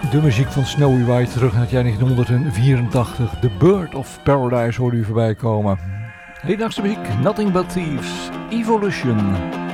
De muziek van Snowy White terug naar het jaar 1984. The Bird of Paradise hoorde u voorbij komen. Hedendaagse muziek, Nothing But Thieves, Evolution.